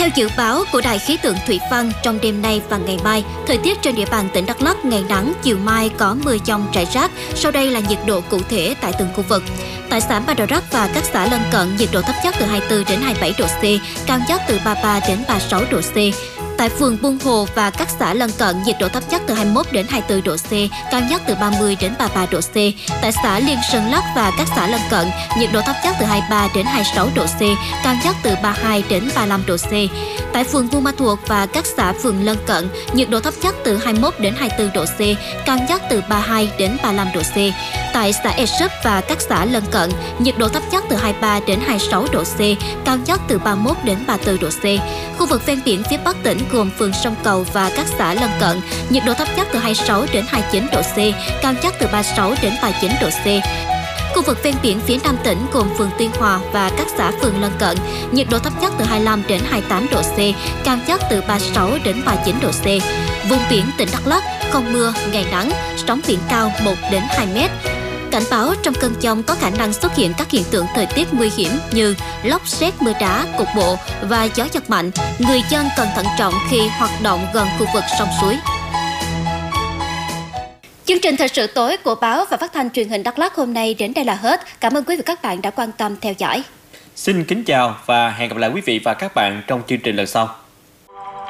Theo dự báo của Đài khí tượng thủy văn, trong đêm nay và ngày mai, thời tiết trên địa bàn tỉnh Đắk Lắk ngày nắng, chiều mai có mưa dông rải rác. Sau đây là nhiệt độ cụ thể tại từng khu vực. Tại xã Ba Đờ Rắc và các xã lân cận, nhiệt độ thấp nhất từ 24 đến 27 độ C, cao nhất từ 33 đến 36 độ C. Tại phường Buôn Hồ và các xã lân cận, nhiệt độ thấp nhất từ 21 đến 24 độ C, cao nhất từ 30 đến 33 độ C. Tại xã Liên Sơn Lắc và các xã lân cận, nhiệt độ thấp nhất từ 23 đến 26 độ C, cao nhất từ 32 đến 35 độ C. Tại phường Buôn Ma Thuột và các xã phường lân cận, nhiệt độ thấp nhất từ 21 đến 24 độ C, cao nhất từ 32 đến 35 độ C. Tại xã E Súp và các xã lân cận, nhiệt độ thấp nhất từ 23 đến 26 độ C, cao nhất từ 31 đến 34 độ C. Khu vực ven biển phía Bắc tỉnh gồm phường Sông Cầu và các xã lân cận, nhiệt độ thấp nhất từ 26 đến 29 độ C, cao nhất từ 36 đến 39 độ C. Khu vực ven biển phía Nam tỉnh gồm phường Tuy Hòa và các xã phường lân cận, nhiệt độ thấp nhất từ 25 đến 28 độ C, cao nhất từ 36 đến 39 độ C. Vùng biển tỉnh Đắk Lắk không mưa, ngày nắng, sóng biển cao 1 đến 2 mét. Cảnh báo trong cơn dông có khả năng xuất hiện các hiện tượng thời tiết nguy hiểm như lốc sét, mưa đá, cục bộ và gió giật mạnh. Người dân cần thận trọng khi hoạt động gần khu vực sông suối. Chương trình thời sự tối của báo và phát thanh truyền hình Đắk Lắk hôm nay đến đây là hết. Cảm ơn quý vị và các bạn đã quan tâm theo dõi. Xin kính chào và hẹn gặp lại quý vị và các bạn trong chương trình lần sau.